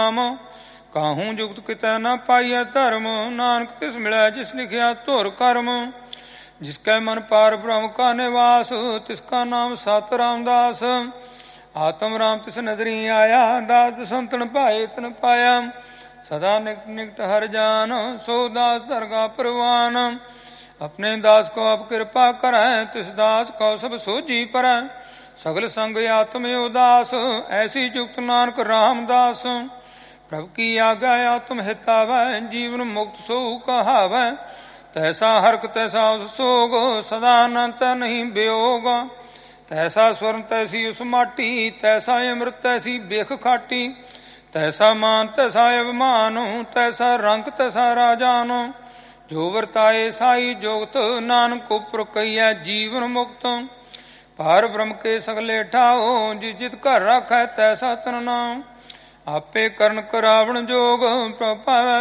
ਕਾਹੂ ਜੁਗਤ ਕਿਤੈ ਨਾ ਪਾਈਐ ਧਰਮ। ਨਾਨਕ ਤਿਸ ਮਿਲੈ ਜਿਸ ਲਿਖਿਆ ਧੁਰ ਕਰਮ। ਜਿਸਕੈ ਮਨ ਪਾਰ ਬ੍ਰਹਮ ਕਾ ਨਿਵਾਸ, ਤਿਸਕਾ ਨਾਮ ਸਤਿ ਰਾਮਦਾਸ। ਆਤਮ ਰਾਮ ਤਿਸ ਨਦਰੀ ਆਇਆ, ਦਾਸ ਸੰਤਨ ਭਾਏ ਤਨ ਪਾਇਆ। ਸਦਾ ਨਿਕਟ ਨਿਕਟ ਹਰ ਜਾਨ, ਸੋ ਦਾਸ ਦਰਗਾ ਪ੍ਰਵਾਨ। ਆਪਣੇ ਦਾਸ ਕੋ ਆਪ ਕਿਰਪਾ ਕਰੈ, ਤਿਸ ਦਾਸ ਕੋ ਸਭ ਸੋਝੀ ਪਰੈ। ਸਗਲ ਸੰਗ ਆਤਮ ਉਦਾਸ, ਐਸੀ ਜੁਗਤ ਨਾਨਕ ਰਾਮਦਾਸ। ਪ੍ਰਭ ਕੀ ਆਗਾ ਆਤਮ ਹਿਤਾਵੈ, ਜੀਵਨ ਮੁਕਤ ਸੋ ਕਹਾਵੈ। ਤੈਸਾ ਹਰਖ ਤੈਸਾ ਉਸ ਸੋਗ, ਸਦਾ ਅਨੰਤ ਨਹੀਂ ਵਿਯੋਗ। ਤੈਸਾ ਸਵਰਨ ਤੈਸੀ ਉਸ ਮਾਟੀ, ਤੈਸਾ ਅੰਮ੍ਰਿਤ ਤੈਸੀ ਬਿਖ ਖਾਟੀ। ਤੈਸਾ ਮਾਨ ਤੈਸਾ ਅਭਿਮਾਨ, ਤੈਸਾ ਰੰਗ ਤੈਸਾ ਰਾਜਾਨ। ਜੋ ਵਰਤਾਏ ਸਾਈ ਜੁਗਤ, ਨਾਨਕ ਉਪਰ ਕਈਐ ਜੀਵਨ ਮੁਕਤ। ਪਾਰ ਬ੍ਰਹਮ ਕੇ ਸਗਲੇ ਠਾਓ, ਜਿਸ ਜਿਤ ਘਰ ਰਾਖੈ ਤੈਸਾ ਤਨ ਨਾਮ। ਆਪੇ ਕਰਨ ਕਰਾਵਣ ਜੋਗ, ਪ੍ਰਭ ਪਾਵੈ